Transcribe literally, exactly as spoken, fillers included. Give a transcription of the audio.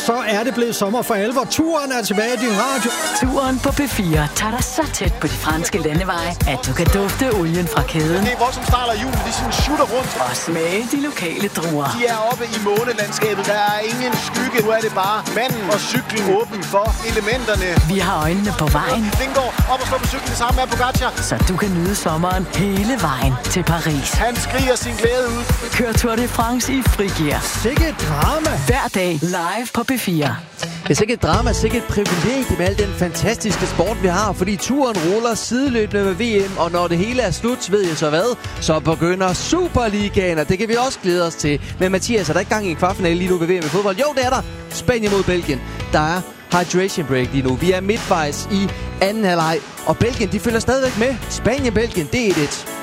så er det blevet sommer for alvor. Turen er tilbage i din radio. Turen på P fire tager dig så tæt på de franske landeveje, at du kan dufte olien fra kæden. Det er vores, som starter julen, de sådan shooter rundt. Og smage de lokale druer. De er oppe i månelandskabet. Der er ingen skygge. Nu er det bare manden og cyklen åben for elementerne. Vi har øjnene på vejen. Vingård op og stå på cyklen sammen med Pogacar. Så du kan nyde sommeren hele vejen til Paris. Han skriger sin glæde ud. Kør Tour de France i frigear. Sikke drama. Hver dag live på P fire. Det er sikkert et drama, sikkert et privilegie med al den fantastiske sport, vi har, fordi turen ruller sideløbende med V M, og når det hele er slut, ved jeg så hvad, så begynder Superligaen, og det kan vi også glæde os til. Men Mathias, er der ikke gang i en kvartfinale lige nu ved V M i fodbold? Jo, det er der. Spanien mod Belgien. Der er hydration break lige nu. Vi er midtvejs i anden halvleg, og Belgien, de følger stadigvæk med. Spanien-Belgien, det er et